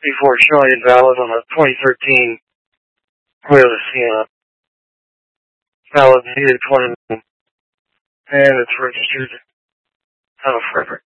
before showing invalid on a 2013 Toyota Sienna. Valid year 20, and it's registered out of Frederick.